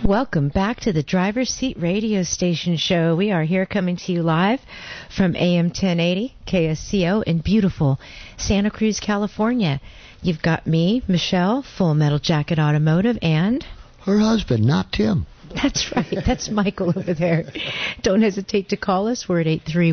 Welcome back to the Driver's Seat Radio Station show. We are here coming to you live from AM 1080 KSCO in beautiful Santa Cruz, California. You've got me, Michelle, Full Metal Jacket Automotive, and her husband, not Tim. That's right. That's Michael over there. Don't hesitate to call us. We're at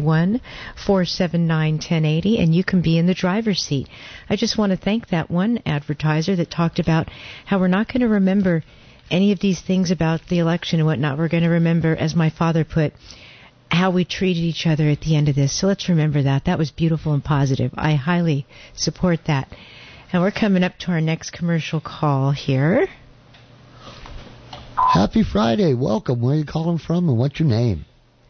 831-479-1080, and you can be in the driver's seat. I just want to thank that one advertiser that talked about how we're not going to remember any of these things about the election and whatnot. We're going to remember, as my father put, how we treated each other at the end of this. So let's remember that. That was beautiful and positive. I highly support that. And we're coming up to our next commercial call here. Happy Friday. Welcome. Where are you calling from and what's your name?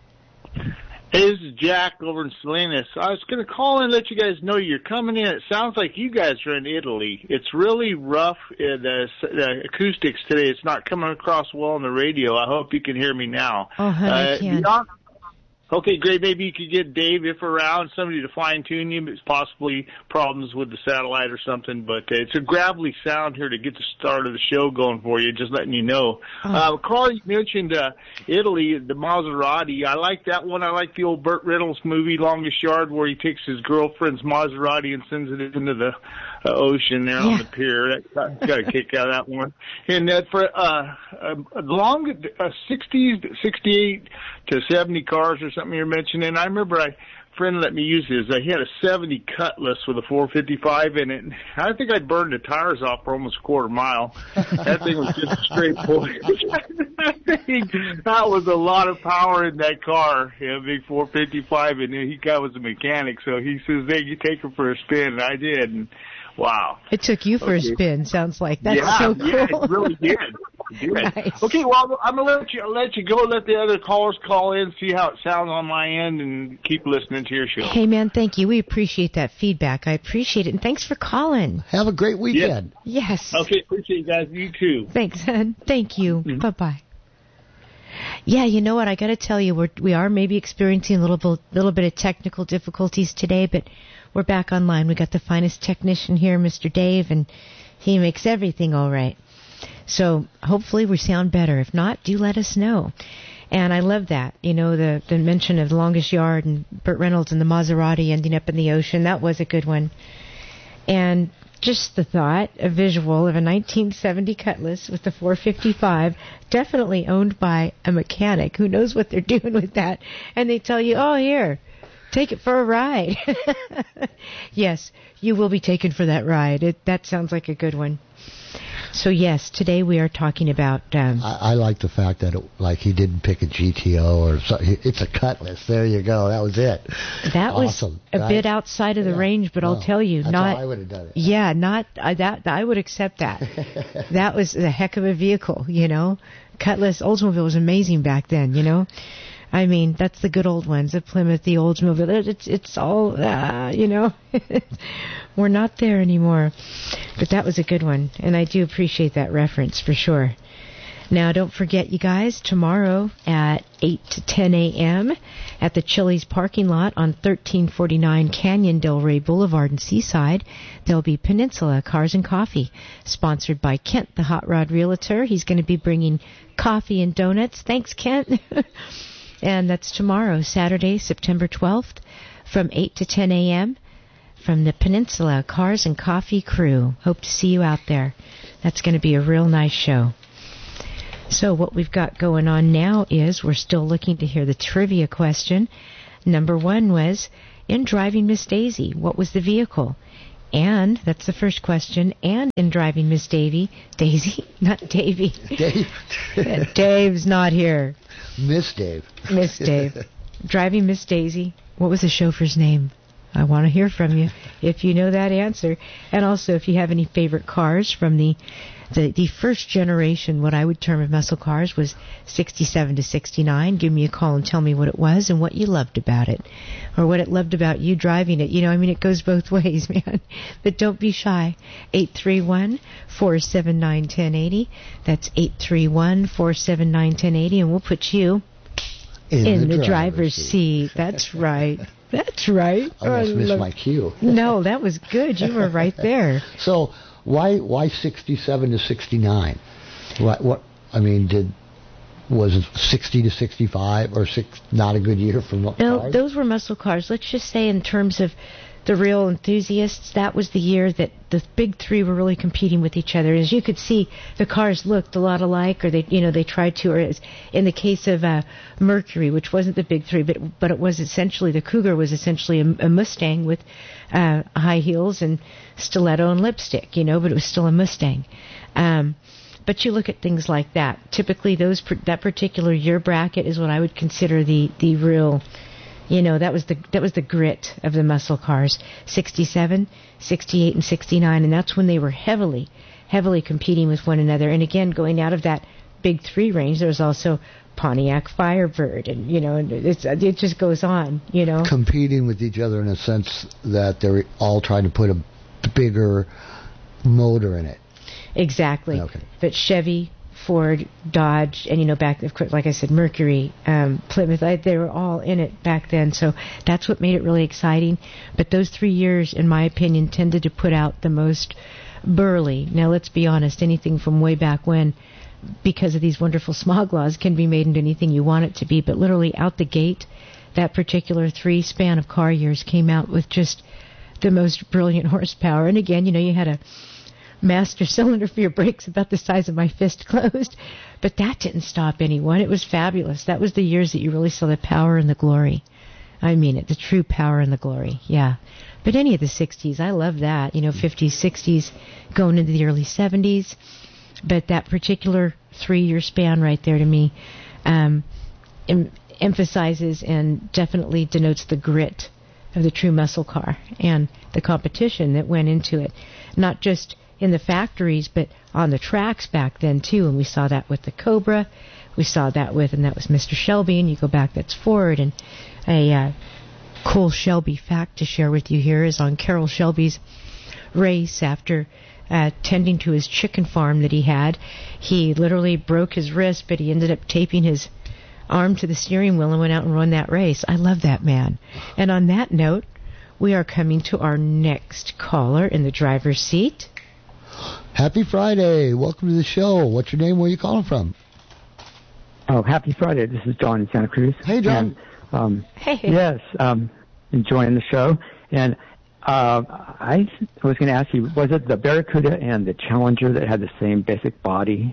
Hey, this is Jack over in Salinas. I was going to call and let you guys know you're coming in. It sounds like you guys are in Italy. It's really rough, the acoustics today. It's not coming across well on the radio. I hope you can hear me now. Oh, honey, I can. Okay, great. Maybe you could get Dave, if around, somebody to fine-tune you. It's possibly problems with the satellite or something, but it's a gravelly sound here to get the start of the show going for you, just letting you know. Carl, you mentioned Italy, the Maserati. I like that one. I like the old Burt Reynolds movie, Longest Yard, where he takes his girlfriend's Maserati and sends it into the ocean there on the pier. Got a kick out of that one. And for long 60s, 68 to 70 cars or something you're mentioning, I remember a friend let me use his. He had a 70 Cutlass with a 455 in it. I think I burned the tires off for almost a quarter mile. That thing was just a straight push. That was a lot of power in that car, a big 455, and he was a mechanic, so he says, hey, you take her for a spin, and I did, and wow. It took you for a spin, sounds like. That's so cool. Yeah, it really did. Nice. Okay, well, I'm going to let you go, let the other callers call in, see how it sounds on my end, and keep listening to your show. Hey, man, thank you. We appreciate that feedback. I appreciate it, and thanks for calling. Have a great weekend. Yes. Okay, appreciate you guys. You too. Thanks, hon. Thank you. Mm-hmm. Bye-bye. Yeah, you know what? I got to tell you, we are maybe experiencing a little bit of technical difficulties today, but we're back online. We got the finest technician here, Mr. Dave, and he makes everything all right. So hopefully we sound better. If not, do let us know. And I love that. You know, the mention of the Longest Yard and Burt Reynolds and the Maserati ending up in the ocean. That was a good one. And just the thought, a visual of a 1970 Cutlass with the 455, definitely owned by a mechanic who knows what they're doing with that. And they tell you, oh, here, take it for a ride. Yes, you will be taken for that ride. That sounds like a good one. So, yes, today we are talking about... I like the fact that he didn't pick a GTO or something. It's a Cutlass. There you go. That was it. That awesome, was a bit outside of the range, but I'll tell you, that's not... how I would have done it. Yeah, I would accept that. That was a heck of a vehicle, you know. Cutlass Oldsmobile was amazing back then, you know. I mean, that's the good old ones, the Plymouth, the Oldsmobile. It's all, you know, we're not there anymore. But that was a good one, and I do appreciate that reference for sure. Now, don't forget, you guys, tomorrow at 8 to 10 a.m. at the Chili's parking lot on 1349 Canyon Del Rey Boulevard in Seaside, there'll be Peninsula Cars and Coffee, sponsored by Kent, the Hot Rod Realtor. He's going to be bringing coffee and donuts. Thanks, Kent. And that's tomorrow, Saturday, September 12th, from 8 to 10 a.m. from the Peninsula Cars and Coffee crew. Hope to see you out there. That's going to be a real nice show. So what we've got going on now is we're still looking to hear the trivia question. Number one was, in Driving Miss Daisy, what was the vehicle? And, that's the first question, and in Driving Miss Daisy, not Davy. Dave. Dave's not here. Miss Dave. Miss Dave. Driving Miss Daisy, what was the chauffeur's name? I want to hear from you if you know that answer. And also if you have any favorite cars from the first generation, what I would term of muscle cars was 67 to 69. Give me a call and tell me what it was and what you loved about it. Or what it loved about you driving it. You know, I mean, it goes both ways, man. But don't be shy. 831-479-1080. That's 831-479-1080. And we'll put you in the driver's seat. That's right. That's right. I almost missed my cue. No, that was good. You were right there. So why 67 to 69? What? I mean, was 60 to 65 or not a good year for cars? No, those were muscle cars. Let's just say in terms of the real enthusiasts, that was the year that the big three were really competing with each other. As you could see, the cars looked a lot alike, or they tried to. Or as in the case of Mercury, which wasn't the big three, but it was essentially, the Cougar was essentially a Mustang with high heels and stiletto and lipstick, but it was still a Mustang. But you look at things like that. Typically, that particular year bracket is what I would consider the real. That was the grit of the muscle cars, 67, 68, and 69, and that's when they were heavily competing with one another. And again, going out of that big three range, there was also Pontiac Firebird, and it just goes on, competing with each other in a sense that they're all trying to put a bigger motor in it. Exactly. Okay. But Chevy, Ford, Dodge, and back, of course, like I said, Mercury, Plymouth, they were all in it back then. So that's what made it really exciting. But those 3 years, in my opinion, tended to put out the most burly. Now, let's be honest, anything from way back when, because of these wonderful smog laws, can be made into anything you want it to be. But literally out the gate, that particular span of car years came out with just the most brilliant horsepower. And again, you had a master cylinder for your brakes about the size of my fist closed, but that didn't stop anyone. It was fabulous. That was the years that you really saw the power and the glory. I mean it, the true power and the glory. Yeah. But any of the 60s, I love that. 50s, 60s, going into the early 70s. But that particular 3-year span right there to me emphasizes and definitely denotes the grit of the true muscle car and the competition that went into it. Not just in the factories, but on the tracks back then, too. And we saw that with the Cobra. We saw that and that was Mr. Shelby, and you go back, that's Ford. And a cool Shelby fact to share with you here is on Carroll Shelby's race after tending to his chicken farm that he had. He literally broke his wrist, but he ended up taping his arm to the steering wheel and went out and ran that race. I love that man. And on that note, we are coming to our next caller in the driver's seat. Happy Friday. Welcome to the show. What's your name? Where are you calling from? Oh, happy Friday. This is John in Santa Cruz. Hey, John. And, hey. Yes, enjoying the show. And I was going to ask you, was it the Barracuda and the Challenger that had the same basic body?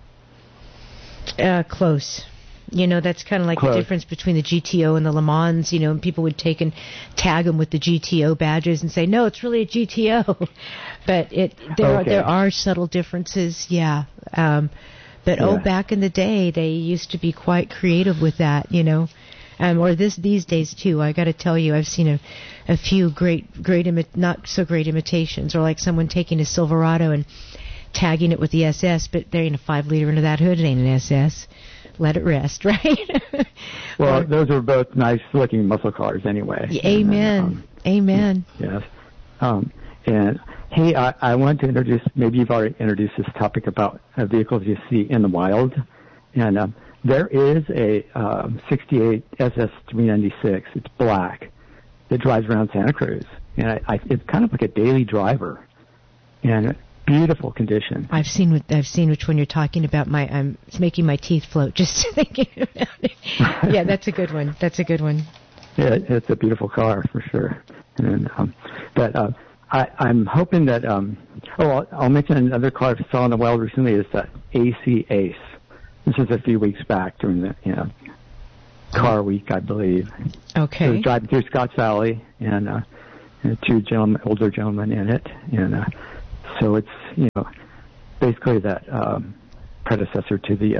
Close. That's kind of like the difference between the GTO and the Le Mans, and people would take and tag them with the GTO badges and say, no, it's really a GTO. But there are subtle differences, yeah. But back in the day, they used to be quite creative with that, or these days too. I got to tell you, I've seen a few not so great imitations, or like someone taking a Silverado and tagging it with the SS, but there ain't a 5-liter into that hood. It ain't an SS. Let it rest, right? Well, those are both nice-looking muscle cars anyway. Amen. Amen. Yes. And, hey, I wanted to introduce, maybe you've already introduced this topic about vehicles you see in the wild. And there is a 68 SS396. It's black. That drives around Santa Cruz. And it's kind of like a daily driver. And beautiful condition. I've seen which one you're talking about. It's making my teeth float just thinking about it. Yeah, that's a good one. Yeah, it's a beautiful car for sure. And but I'm hoping that I'll mention another car I saw in the wild recently is the AC Ace. This was a few weeks back during the car week, I believe. Okay. So driving through Scotts Valley and 2 older gentlemen in it, and so it's basically that predecessor to the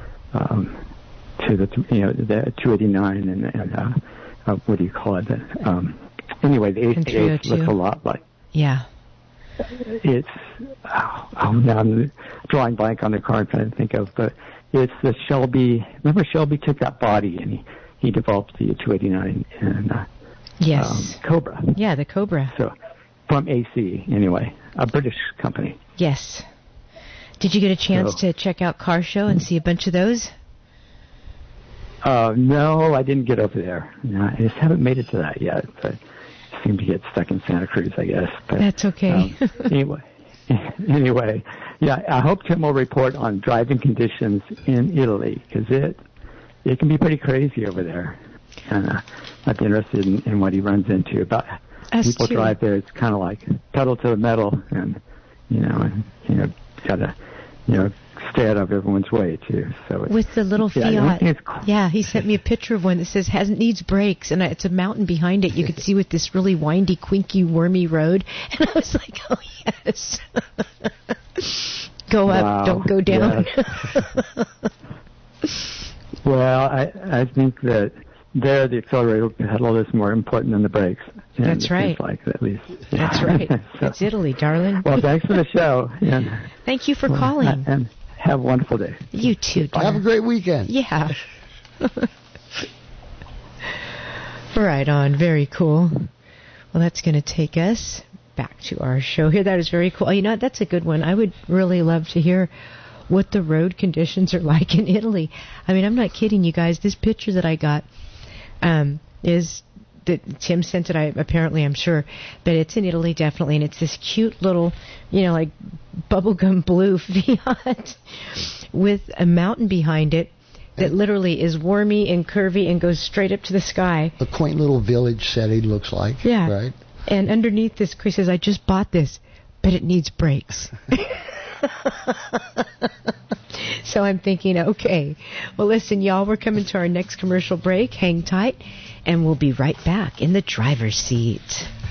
the 289 and what do you call it? Anyway, the AC looks a lot like. Yeah. It's now I'm drawing blank on the car I'm trying to think of, but it's the Shelby. Remember, Shelby took that body and he developed the 289 and yes, Cobra. Yeah, the Cobra. So from AC anyway, a British company. Yes. Did you get a chance to check out Car Show and see a bunch of those? No, I didn't get over there. No, I just haven't made it to that yet. I seem to get stuck in Santa Cruz, I guess. But, that's okay. Anyway, Anyway, yeah, I hope Tim will report on driving conditions in Italy, because it can be pretty crazy over there. And I'd be interested in what he runs into. About people drive there, it's kind of like pedal to the metal, and gotta stay out of everyone's way too. So with the little Fiat, yeah, he sent me a picture of one that says needs brakes, and it's a mountain behind it. You could see with this really windy, quinky, wormy road, and I was like, oh yes, go up, don't go down. Yes. Well, I think that there the accelerator pedal is more important than the brakes. That's right. Like at least. That's right. So, it's Italy, darling. Well, thanks for the show. Thank you for calling. And have a wonderful day. You too, dear. Have a great weekend. Yeah. Right on. Very cool. Well, that's going to take us back to our show here. That is very cool. You know, that's a good one. I would really love to hear what the road conditions are like in Italy. I mean, I'm not kidding you guys. This picture that I got is that Tim sent it. I'm sure, but it's in Italy definitely, and it's this cute little, like bubblegum blue Fiat with a mountain behind it that literally is wormy and curvy and goes straight up to the sky. A quaint little village setting looks like. Yeah. Right. And underneath this, Chris says, "I just bought this, but it needs brakes." So I'm thinking, okay, well, listen, y'all, we're coming to our next commercial break. Hang tight, and we'll be right back in the driver's seat.